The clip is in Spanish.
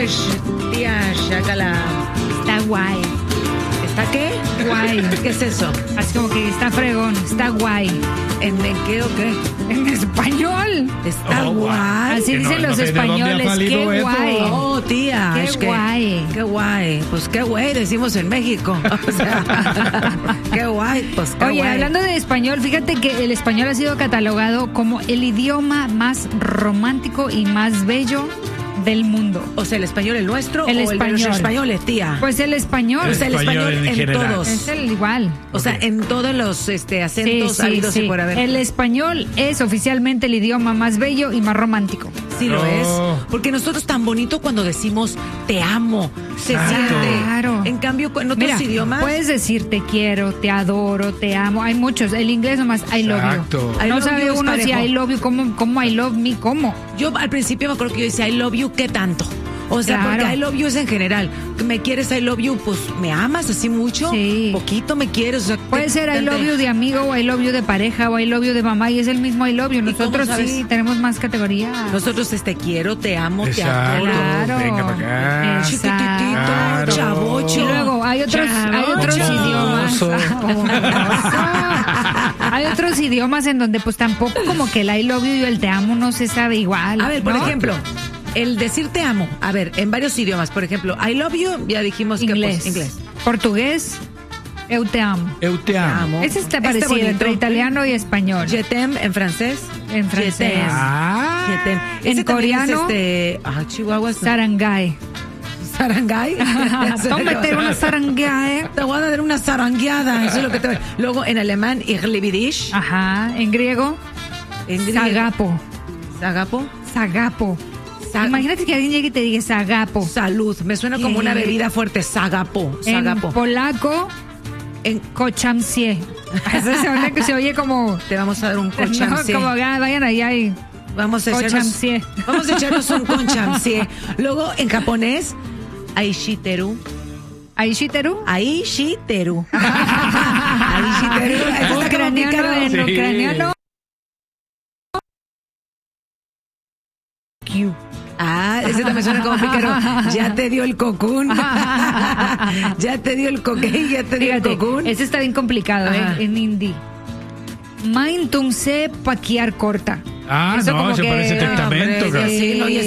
tía Shakala. Está guay. ¿Está qué? Guay. ¿Qué es eso? Así como que está fregón, está guay. ¿En qué o qué? En español. Está guay. Así Que dicen no los sé de dónde ha españoles. salido Qué eso. guay. Oh, tía. Qué es que- guay. Qué guay. Pues qué guay, decimos en México. O sea, qué guay, pues qué Oye, guay. hablando de español, fíjate que el español ha sido catalogado como el idioma más romántico y más bello del mundo. O sea, ¿el español el nuestro El o el de los español. españoles, tía? Pues el español. O sea, el español español en en general. todos. Es el igual. O sea, en todos los acentos habidos y por haber. El español es oficialmente el idioma más bello y más romántico. Sí lo Oh. es. Porque nosotros tan bonito cuando decimos te amo. Se Exacto. siente. Claro. En cambio, en otros Mira, idiomas. puedes decir te quiero, te adoro, te amo. Hay muchos. El inglés nomás I love Exacto. you. I No love sabe you es uno si parejo. I love you, cómo I love me, cómo. Yo al principio me acuerdo que yo decía I love you, ¿qué tanto? O sea, Claro. porque I love you es en general. ¿Me quieres I love you? Pues ¿me amas así mucho? Sí. Poquito me quieres. O sea, Puede ser I love you de amigo o I love you de pareja o I love you de mamá y es el mismo I love you. cómo Nosotros sabes? sí tenemos más categorías. Nosotros te quiero, te amo, te Exacto. adoro. Claro. Venga para acá. Exacto. Chiquitito, Claro. chavocho. Y luego hay otros idiomas. Oso. Hay otros idiomas en donde pues tampoco como que el I love you y el te amo no se sabe igual. A ver, por ¿no? ejemplo, el decir te amo. A ver, en varios idiomas. Por ejemplo, I love you, ya dijimos Inglés. que pues, inglés. Portugués, eu te amo. Eu te amo. Ese está parecido entre italiano y español. Je t'aime en francés. En francés. Je t'aime. Ah. Je t'aime. En Ese también coreano, es Chihuahua. Sarangay. Sarangay. Tómate una sarangay. Te voy a dar una zarangueada. Eso es lo que te. Luego en alemán, ich liebe dich. Ajá. En griego, En griego, sagapo. Sagapo. Sagapo. Imagínate que alguien llegue y te diga sagapo. Salud. Me suena como una bebida fuerte. Sagapo. En Sagapo. polaco, En- kochamsie. Eso se oye como... te vamos a dar un conchamsie. No, como vayan allá y... Vamos a Conchamsie. Vamos a echarnos un conchamsie. Luego en japonés, aishiteru. Aishiteru. Aishiteru. Aishiteru. Eso está como pícaro. En Sí. ucraniano. Q. Ah, ese también suena como pícaro. Ya te dio el cocún. Ya te dio el coquín, ya te dio el Fíjate, cocún. ese está bien complicado, Ajá. en hindi. Main tumse paquiar corta. Ah, Eso no, como se que- parece testamento, Hombre, cara. sí, no, y es